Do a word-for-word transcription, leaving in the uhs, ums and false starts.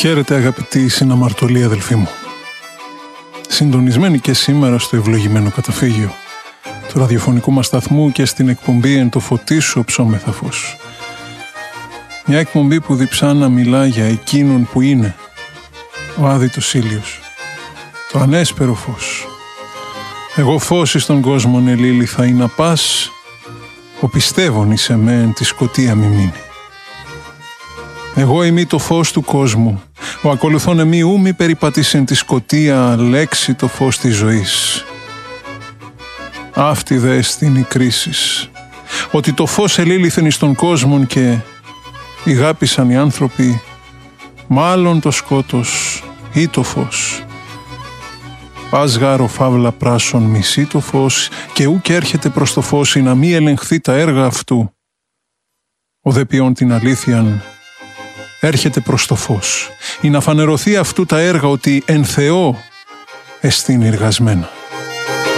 Χαίρετε αγαπητοί συναμαρτωλοί αδελφοί μου. Συντονισμένοι και σήμερα στο ευλογημένο καταφύγιο του ραδιοφωνικού μας σταθμού και στην εκπομπή «Εν το φωτί σου ψώμεθα φως». Μια εκπομπή που διψά να μιλά για εκείνον που είναι ο άδειτος ήλιος, το ανέσπερο φως. Εγώ φως εις τον κόσμον ελίλη θα είναι πας, ο πιστεύων εις εμέν τη σκοτία μη μείνει. Εγώ είμαι το φως του κόσμου, ο ακολουθών εμεί ου μη περιπατήσεν τη σκοτία, λέξη το φως της ζωής. Αυτή δε εστίν η κρίσις, ότι το φως ελήλυθεν εις τον κόσμον και ηγάπησαν οι άνθρωποι, μάλλον το σκότος ή το φως. Πας γάρο φαύλα πράσον μισεί το φως και ουκ έρχεται προς το φως ή να μη ελεγχθεί τα έργα αυτού. Ο δε ποιόν την αλήθειαν έρχεται προς το φως ή να φανερωθεί αυτού τα έργα ότι εν Θεώ εστίν εργασμένα.